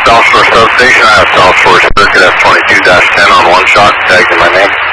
South Shore Substation. I have South Shore Circuit F22-10 on one shot, tagged in my name.